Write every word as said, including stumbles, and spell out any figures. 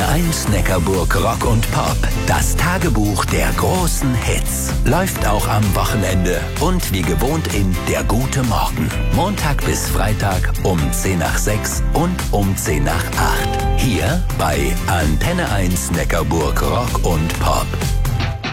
eins Neckarburg Rock und Pop. Das Tagebuch der großen Hits. Läuft auch am Wochenende und wie gewohnt in Der gute Morgen. Montag bis Freitag um zehn nach sechs und um zehn nach acht. Hier bei Antenne eins Neckarburg Rock und Pop.